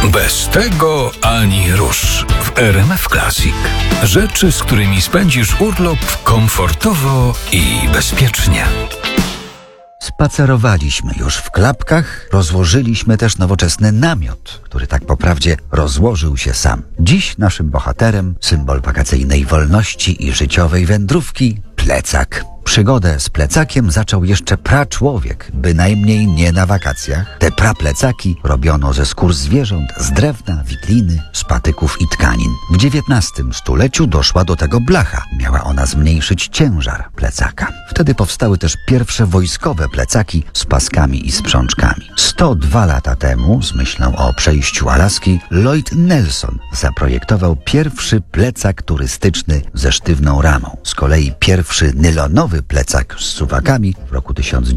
Bez tego ani rusz w RMF Classic. Rzeczy, z którymi spędzisz urlop komfortowo i bezpiecznie. Spacerowaliśmy już w klapkach, rozłożyliśmy też nowoczesny namiot, który tak po prawdzie rozłożył się sam. Dziś naszym bohaterem, symbol wakacyjnej wolności i życiowej wędrówki, plecak. Przygodę z plecakiem zaczął jeszcze praczłowiek, bynajmniej nie na wakacjach. Te praplecaki robiono ze skór zwierząt, z drewna, wikliny, z patyków i tkanin. W XIX stuleciu doszła do tego blacha. Miała ona zmniejszyć ciężar plecaka. Wtedy powstały też pierwsze wojskowe plecaki z paskami i sprzączkami. 102 lata temu, z myślą o przejściu Alaski, Lloyd Nelson zaprojektował pierwszy plecak turystyczny ze sztywną ramą. Z kolei pierwszy nylonowy plecak z suwakami w roku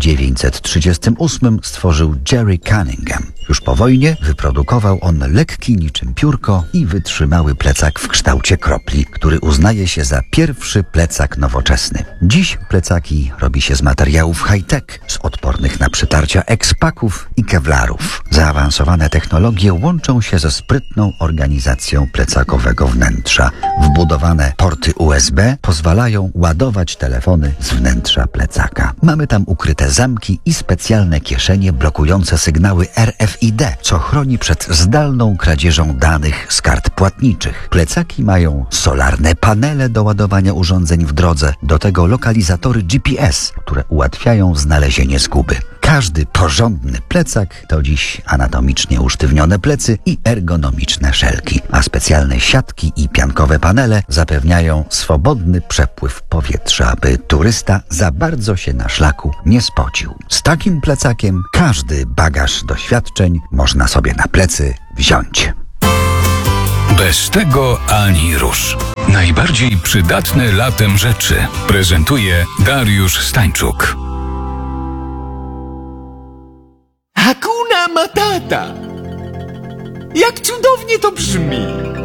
1938 stworzył Jerry Cunningham. Już po wojnie wyprodukował on lekki niczym piórko i wytrzymały plecak w kształcie kropli, który uznaje się za pierwszy plecak nowoczesny. Dziś plecaki robi się z materiałów high-tech, z odpornych na przytarcia ekspaków i kevlarów. Zaawansowane technologie łączą się ze sprytną organizacją plecakowego wnętrza. Wbudowane porty USB pozwalają ładować telefony z wnętrza plecaka. Mamy tam ukryte zamki i specjalne kieszenie blokujące sygnały RFID, co chroni przed zdalną kradzieżą danych z kart płatniczych. Plecaki mają solarne panele do ładowania urządzeń w drodze, do tego lokalizatory GPS, które ułatwiają znalezienie zguby. Każdy porządny plecak to dziś anatomicznie usztywnione plecy i ergonomiczne szelki, a specjalne siatki i piankowe panele zapewniają swobodny przepływ powietrza, aby turysta za bardzo się na szlaku nie spocił. Z takim plecakiem każdy bagaż doświadczeń można sobie na plecy wziąć. Bez tego ani rusz. Najbardziej przydatne latem rzeczy prezentuje Dariusz Stańczuk. Hakuna Matata! Jak cudownie to brzmi!